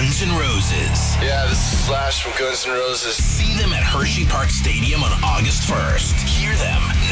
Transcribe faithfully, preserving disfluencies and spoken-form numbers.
Guns N' Roses. Yeah, this is Slash from Guns N' Roses. See them at Hershey Park Stadium on August first. Hear them